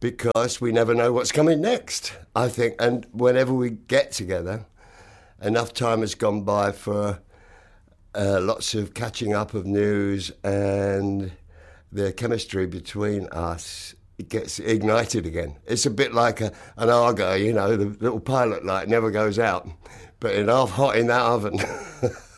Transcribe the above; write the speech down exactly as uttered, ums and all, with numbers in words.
because we never know what's coming next, I think. And whenever we get together, enough time has gone by for uh, lots of catching up of news, and the chemistry between us, it gets ignited again. It's a bit like a, an Argo, you know, the little pilot light never goes out, but it's half hot in that oven.